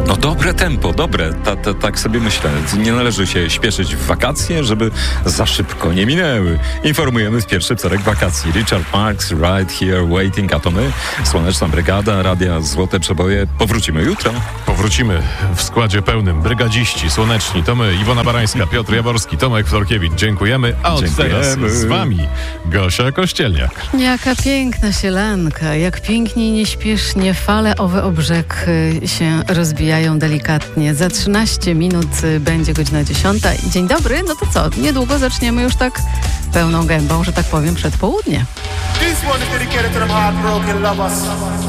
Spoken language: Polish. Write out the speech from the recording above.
No dobre tempo, dobre. Tak sobie myślę. Nie należy się śpieszyć w wakacje, żeby za szybko nie minęły. Informujemy w pierwszy wtorek wakacji. Richard Marx, Right Here Waiting, a to my, Słoneczna Brygada, Radia Złote Przeboje. Powrócimy jutro. Powrócimy w składzie pełnym. Brygadziści, słoneczni, to my, Iwona Barańska, Piotr Jaworski, Tomek Florkiewicz. Dziękujemy. A od teraz z wami Gosia Kościelniak. Jaka piękna sielanka, jak pięknie i nieśpiesznie fale owe obrzeg się rozbijają delikatnie. Za 13 minut będzie godzina 10. Dzień dobry, no to co? Niedługo zaczniemy już tak pełną gębą, że tak powiem, przedpołudnie. This one is dedicated to them heartbroken lovers.